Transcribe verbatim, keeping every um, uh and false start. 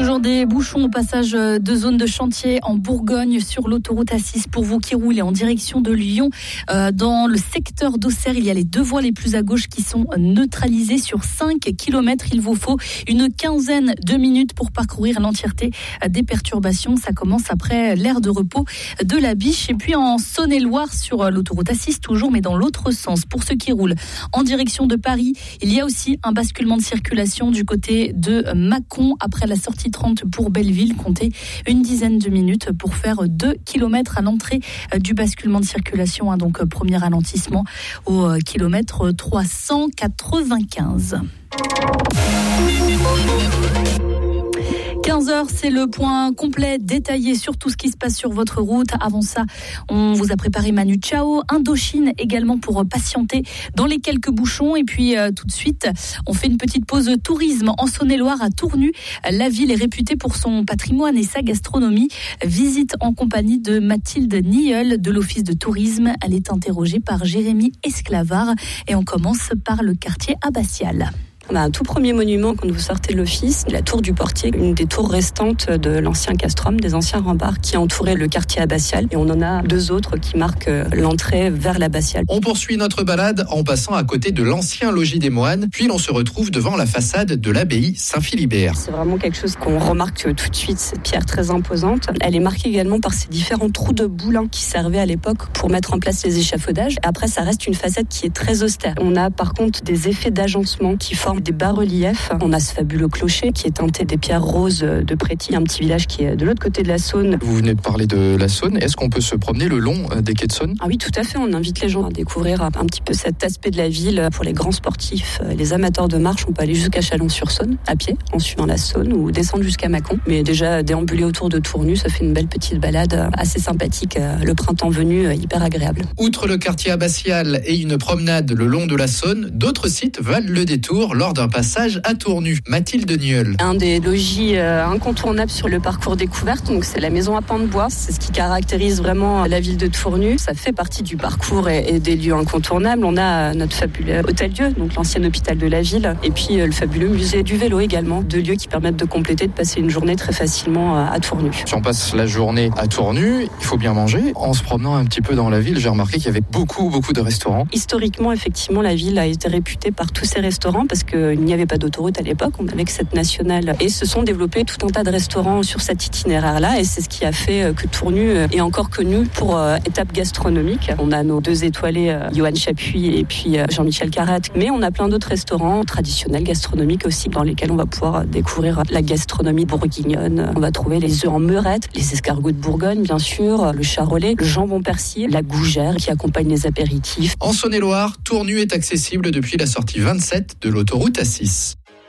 Toujours des bouchons au passage de zones de chantier en Bourgogne sur l'autoroute A six pour vous qui roulez en direction de Lyon. Euh, dans le secteur d'Auxerre, il y a les deux voies les plus à gauche qui sont neutralisées sur cinq kilomètres. Il vous faut une quinzaine de minutes pour parcourir l'entièreté des perturbations. Ça commence après l'aire de repos de la Biche. Et puis en Saône-et-Loire sur l'autoroute A six toujours, mais dans l'autre sens. Pour ceux qui roulent en direction de Paris, il y a aussi un basculement de circulation du côté de Mâcon après la sortie trente pour Belleville. Comptez une dizaine de minutes pour faire deux kilomètres à l'entrée du basculement de circulation. Donc premier ralentissement au kilomètre trois cent quatre-vingt-quinze. quinze heures, c'est le point complet détaillé sur tout ce qui se passe sur votre route. Avant ça, on vous a préparé Manu Chao, Indochine également pour patienter dans les quelques bouchons. Et puis euh, tout de suite, on fait une petite pause tourisme en Saône-et-Loire à Tournu. La ville est réputée pour son patrimoine et sa gastronomie. Visite en compagnie de Mathilde Nieul de l'Office de tourisme. Elle est interrogée par Jérémy Esclavard et on commence par le quartier abbatial. On a un tout premier monument quand vous sortez de l'office, la tour du Portier, une des tours restantes de l'ancien castrum, des anciens remparts qui entouraient le quartier abbatial. Et on en a deux autres qui marquent l'entrée vers l'abbatial. On poursuit notre balade en passant à côté de l'ancien logis des moines, puis l'on se retrouve devant la façade de l'abbaye Saint-Philibert. C'est vraiment quelque chose qu'on remarque tout de suite, cette pierre très imposante. Elle est marquée également par ces différents trous de boulins qui servaient à l'époque pour mettre en place les échafaudages. Après, ça reste une façade qui est très austère. On a par contre des effets d'agencement qui forment des bas-reliefs. On a ce fabuleux clocher qui est teinté des pierres roses de Préty, un petit village qui est de l'autre côté de la Saône. Vous venez de parler de la Saône. Est-ce qu'on peut se promener le long des quais de Saône ? Ah oui, tout à fait. On invite les gens à découvrir un petit peu cet aspect de la ville. Pour les grands sportifs, les amateurs de marche, on peut aller jusqu'à Chalon-sur-Saône à pied, en suivant la Saône, ou descendre jusqu'à Mâcon. Mais déjà, déambuler autour de Tournu, ça fait une belle petite balade assez sympathique. Le printemps venu, hyper agréable. Outre le quartier abbatial et une promenade le long de la Saône, d'autres sites valent le détour lors d'un passage à Tournu. Mathilde Nieul. Un des logis euh, incontournables sur le parcours découverte, donc c'est la maison à pans de bois. C'est ce qui caractérise vraiment la ville de Tournu. Ça fait partie du parcours et, et des lieux incontournables. On a notre fabuleux hôtel-dieu, donc l'ancien hôpital de la ville, et puis euh, le fabuleux musée du vélo également. Deux lieux qui permettent de compléter, de passer une journée très facilement euh, à Tournu. Si on passe la journée à Tournu, il faut bien manger. En se promenant un petit peu dans la ville, j'ai remarqué qu'il y avait beaucoup, beaucoup de restaurants. Historiquement, effectivement, la ville a été réputée par tous ces restaurants parce qu'il n'y avait pas d'autoroute à l'époque, on avait cette nationale et se sont développés tout un tas de restaurants sur cet itinéraire-là et c'est ce qui a fait que Tournu est encore connu pour euh, étape gastronomique. On a nos deux étoilés, euh, Johan Chapuis et puis euh, Jean-Michel Carrat, mais on a plein d'autres restaurants traditionnels gastronomiques aussi dans lesquels on va pouvoir découvrir la gastronomie bourguignonne. On va trouver les œufs en meurette, les escargots de Bourgogne bien sûr, le charolais, le jambon persillé, la gougère qui accompagne les apéritifs. En Saône-et-Loire, Tournu est accessible depuis la sortie vingt-sept de l'autoroute A six.